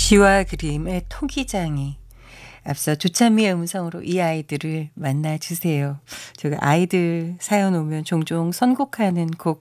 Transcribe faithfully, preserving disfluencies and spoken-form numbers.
비와 그림의 토기장이. 앞서 조찬미의 음성으로 이 아이들을 만나 주세요. 제가 아이들 사연 오면 종종 선곡하는 곡